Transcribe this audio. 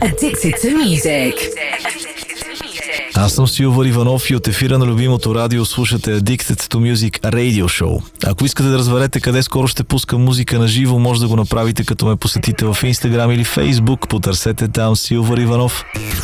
Addicted to Music. Аз съм Силвър Иванов и от ефира на любимото радио слушате Addicted to Music Radio Show. Ако искате да разберете къде скоро ще пускам музика на живо, може да го направите като ме посетите в Instagram или Facebook. Потърсете там Силвър Иванов.